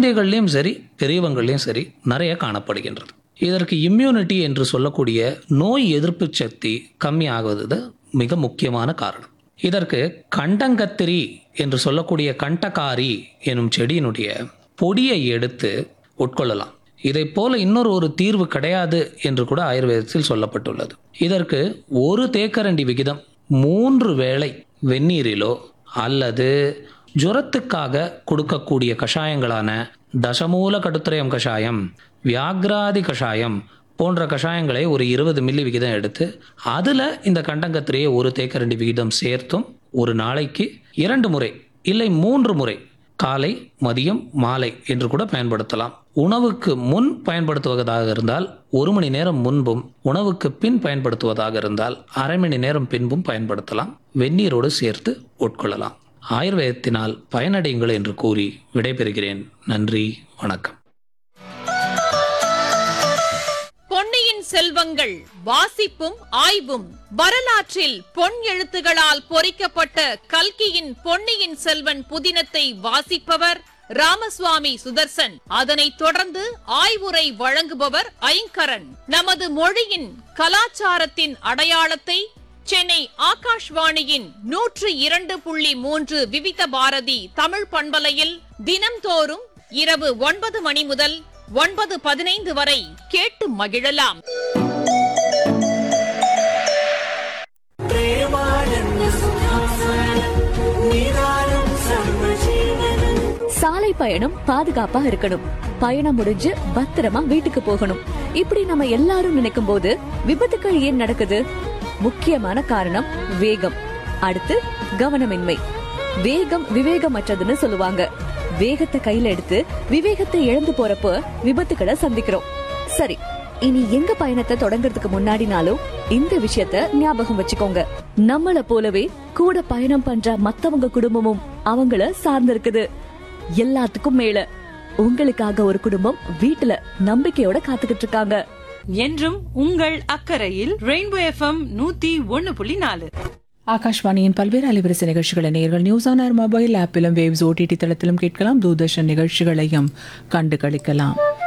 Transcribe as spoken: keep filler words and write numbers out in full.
குழந்தைகள்லையும் சரி பெரியவங்கள்லையும் சரி நிறைய காணப்படுகின்றது. இதற்கு இம்யூனிட்டி என்று சொல்லக்கூடிய நோய் எதிர்ப்பு சக்தி கம்மியாகுவது மிக முக்கியமான காரணம். இதற்கு கண்டங்கத்திரி என்று சொல்லக்கூடிய கண்டகாரி எனும் செடியினுடைய பொடியை எடுத்து உட்கொள்ளலாம். இதை போல இன்னொரு ஒரு தீர்வு கிடையாது என்று கூட ஆயுர்வேதத்தில் சொல்லப்பட்டுள்ளது. இதற்கு ஒரு தேக்கரண்டி விகிதம் மூன்று வேளை வெந்நீரிலோ அல்லது ஜுரத்துக்காக கொடுக்கக்கூடிய கஷாயங்களான தசமூல கடுத்திரயம் கஷாயம், வியாக்ராதி கஷாயம் போன்ற கஷாயங்களை ஒரு இருபது மில்லி விகிதம் எடுத்து அதில் இந்த கண்டங்கத்திரையை ஒரு தேக்கரண்டி விகிதம் சேர்த்தும் ஒரு நாளைக்கு இரண்டு முறை இல்லை மூன்று முறை காலை மதியம் மாலை என்று கூட பயன்படுத்தலாம். உணவுக்கு முன் பயன்படுத்துவதாக இருந்தால் ஒரு மணி நேரம் முன்பும், உணவுக்கு பின் பயன்படுத்துவதாக இருந்தால் அரை மணி நேரம் பின்பும் பயன்படுத்தலாம். வெந்நீரோடு சேர்த்து உட்கொள்ளலாம். ஆயுர்வேதத்தினால் பயனடையுங்கள் என்று கூறி விடைபெறுகிறேன். நன்றி, வணக்கம். பொன்னியின் செல்வங்கள் வாசிப்பும் ஆய்வும். வரலாற்றில் பொன் எழுத்துகளால் பொறிக்கப்பட்ட கல்கியின் பொன்னியின் செல்வன் புதினத்தை வாசிப்பவர் ராமசுவாமி சுதர்சன். அதனைத் தொடர்ந்து ஆய்வுரை வழங்குபவர் ஐங்கரன். நமது மொழியின் கலாச்சாரத்தின் அடையாளத்தை சென்னை ஆகாஷ்வாணியின் நூற்று இரண்டு புள்ளி மூன்று விவித பாரதி தமிழ் பண்பலையில் தினம்தோறும் இரவு ஒன்பது மணி முதல் ஒன்பது பதினைந்து வரை கேட்டு மகிழலாம். சாலை பயணம் பாதுகாப்பா இருக்கணும், பயணம் முடிஞ்சு பத்திரமா வீட்டுக்கு போகணும். இப்படி நம்ம எல்லாரும் நினைக்கும் போது விபத்துக்கள் ஏன் நடக்குது? முக்கியமான காரணம் வேகம். அடுத்து கவனமின்மை. வேகம் விவேகமற்றதுன்னு சொல்லுவாங்க. வேகத்தை கையில எடுத்து விவேகத்தை இழந்து போறப்போ விபத்துக்களை சந்திக்கிறோம். சரி, இனி எங்க பயணத்தை தொடங்குறதுக்கு முன்னாடினாலும் இந்த விஷயத்த ஞாபகம் வச்சுக்கோங்க. நம்மள போலவே கூட பயணம் பண்ற மத்தவங்க குடும்பமும் அவங்கள சார்ந்திருக்குது. எல்லாத்துக்கும் மேல உங்களுக்காக ஒரு குடும்பம் வீட்டுல நம்பிக்கையோட காத்துக்கிட்டு இருக்காங்க. என்றும் உங்கள் அக்கறையில் ரெயின்போ எஃப்எம் நூத்தி ஒன்னு புள்ளி நாலு. ஆகாஷ்வாணியின் பல்வேறு அலைவரிசை நிகழ்ச்சிகளை நேயர்கள் news on air mobile ஆப்பிலும் waves OTT தளத்திலும் கேட்கலாம். தூர்தர்ஷன் நிகழ்ச்சிகளையும் கண்டு களிக்கலாம்.